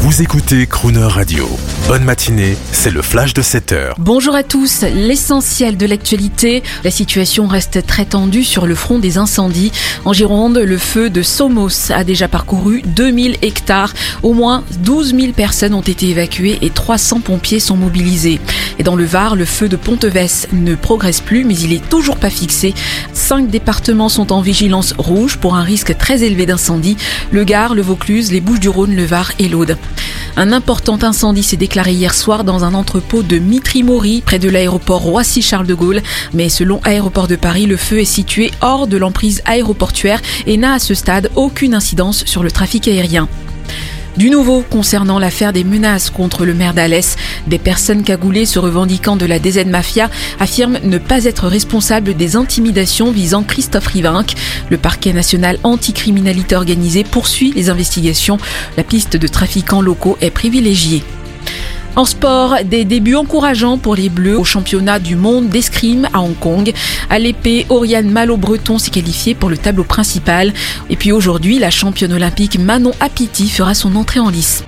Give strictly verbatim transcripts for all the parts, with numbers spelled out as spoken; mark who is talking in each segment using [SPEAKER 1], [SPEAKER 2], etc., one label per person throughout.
[SPEAKER 1] Vous écoutez Crooner Radio. Bonne matinée, c'est le flash de sept heures.
[SPEAKER 2] Bonjour à tous, l'essentiel de l'actualité. La situation reste très tendue sur le front des incendies. En Gironde, le feu de Somos a déjà parcouru deux mille hectares. Au moins douze mille personnes ont été évacuées et trois cents pompiers sont mobilisés. Et dans le Var, le feu de Ponteves ne progresse plus, mais il est toujours pas fixé. Cinq départements sont en vigilance rouge pour un risque très élevé d'incendie. Le Gard, le Vaucluse, les Bouches-du-Rhône, le Var et l'Aude. Un important incendie s'est déclaré hier soir dans un entrepôt de Mitry-Mory, près de l'aéroport Roissy-Charles de Gaulle. Mais selon Aéroports de Paris, le feu est situé hors de l'emprise aéroportuaire et n'a à ce stade aucune incidence sur le trafic aérien. Du nouveau concernant l'affaire des menaces contre le maire d'Alès, des personnes cagoulées se revendiquant de la D Z Mafia affirment ne pas être responsables des intimidations visant Christophe Rivinc. Le parquet national anticriminalité organisée poursuit les investigations. La piste de trafiquants locaux est privilégiée. En sport, des débuts encourageants pour les Bleus au championnat du monde d'escrime à Hong Kong. À l'épée, Oriane Malo-Breton s'est qualifiée pour le tableau principal. Et puis aujourd'hui, la championne olympique Manon Apiti fera son entrée en lice.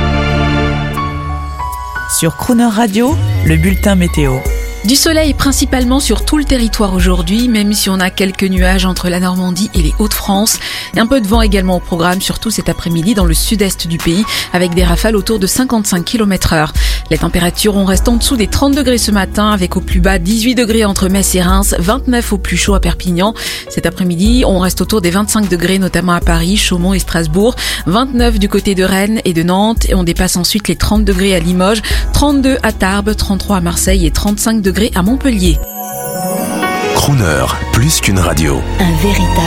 [SPEAKER 3] Sur Crooner Radio, le bulletin météo.
[SPEAKER 2] Du soleil principalement sur tout le territoire aujourd'hui, même si on a quelques nuages entre la Normandie et les Hauts-de-France. Un peu de vent également au programme, surtout cet après-midi dans le sud-est du pays, avec des rafales autour de cinquante-cinq kilomètres heure. Les températures, on reste en dessous des trente degrés ce matin, avec au plus bas dix-huit degrés entre Metz et Reims, vingt-neuf au plus chaud à Perpignan. Cet après-midi, on reste autour des vingt-cinq degrés, notamment à Paris, Chaumont et Strasbourg, vingt-neuf du côté de Rennes et de Nantes, et on dépasse ensuite les trente degrés à Limoges, trente-deux à Tarbes, trente-trois à Marseille et trente-cinq degrés à Montpellier.
[SPEAKER 1] Crooner, plus qu'une radio.
[SPEAKER 3] Un véritable